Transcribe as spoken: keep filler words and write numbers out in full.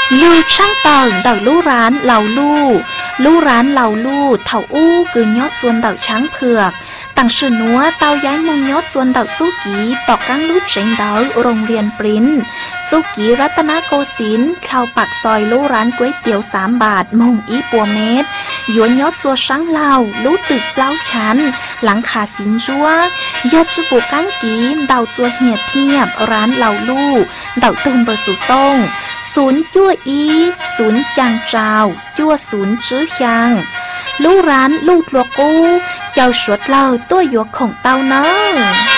ลูกช่างเต่าเต่าลู่ร้านเหล่าลู่ลู่ร้านเหล่าลู่เถ่าอู้คือยอดส่วนเต่าช้างเผือกต่างชื่อนัวเต่าย้ายมุงยอดส่วนเต่าจู้กีตอกกั้งลูกเจงเต่าโรงเรียนปริ้นจู้กีรัตนโกสินทร์เข้าปักซอยลู่ร้านก๋วยเตี๋ยวสามบาทมงอีปัวเม็ดหยวนยอดจัวช้างเหล่าลู่ตึกเปล่าชั้นหลังขาสินจัวยอดชูปูก้างกีเต่าจัวเหียดเทียบร้านเหล่าลู่เต่าตุ้มเบอร์สุต้งศูนย์จั่วอีศูนย์จางเจ้าจั่วศูนย์จื้อยังลู่ร้านลู่ลัวกู้เจ้าสวดเล่าตัวหยวกของเต้าเนอ